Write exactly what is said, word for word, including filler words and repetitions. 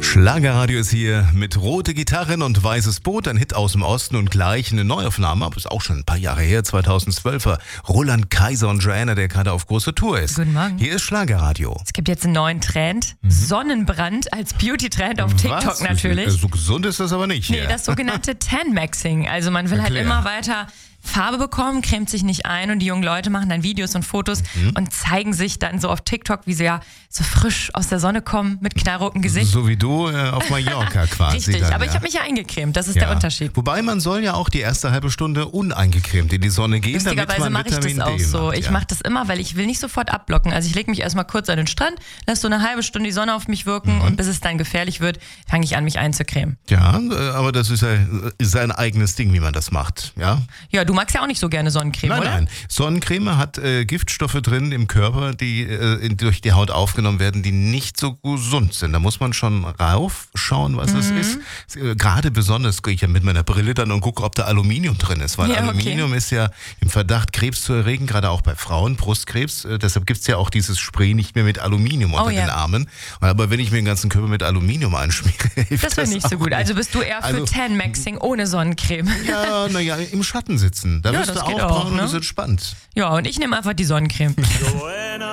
Schlagerradio ist hier mit rote Gitarren und weißes Boot, ein Hit aus dem Osten und gleich eine Neuaufnahme, aber ist auch schon ein paar Jahre her, zweitausendzwölfer. Roland Kaiser und Joanna, der gerade auf großer Tour ist. Guten Morgen. Hier ist Schlagerradio. Es gibt jetzt einen neuen Trend, mhm. Sonnenbrand als Beauty-Trend auf TikTok. Was? natürlich. So gesund ist das aber nicht. Nee, hier. das sogenannte Tan-Maxing. Also man will Erklär. halt immer weiter Farbe bekommen, cremt sich nicht ein und die jungen Leute machen dann Videos und Fotos mhm. und zeigen sich dann so auf TikTok, wie sie ja so frisch aus der Sonne kommen mit knallrotem Gesicht. So wie du äh, auf Mallorca quasi. Richtig, dann, aber ja. ich habe mich ja eingecremt, das ist ja. der Unterschied. Wobei man soll ja auch die erste halbe Stunde uneingecremt in die Sonne gehen, damit Lustigerweise man mache ich Vitamin das auch D so. macht, Ich ja. mache das immer, weil ich will nicht sofort abblocken. Also ich lege mich erstmal kurz an den Strand, lasse so eine halbe Stunde die Sonne auf mich wirken mhm. und bis es dann gefährlich wird, fange ich an, mich einzucremen. Ja, äh, aber das ist ja ist ein eigenes Ding, wie man das macht, ja? Ja, du magst ja auch nicht so gerne Sonnencreme, Nein, oder? nein. Sonnencreme hat äh, Giftstoffe drin im Körper, die äh, in, durch die Haut aufgenommen werden, die nicht so gesund sind. Da muss man schon raufschauen, was es Mhm. ist. Äh, Gerade besonders gehe ich ja mit meiner Brille dann und gucke, ob da Aluminium drin ist. Weil Ja, okay. Aluminium ist ja im Verdacht, Krebs zu erregen, gerade auch bei Frauen, Brustkrebs. Äh, deshalb gibt es ja auch dieses Spray nicht mehr mit Aluminium unter Oh, ja. den Armen. Aber wenn ich mir den ganzen Körper mit Aluminium einschmiere, hilft Das das wäre nicht so auch gut. Also bist du eher für Also- Tan-Maxing ohne Sonnencreme. Ja, naja, im Schatten sitzen. Da Ja, wirst du das auch geht auch, braun und ne? ist entspannt. Ja, und ich nehme einfach die Sonnencreme.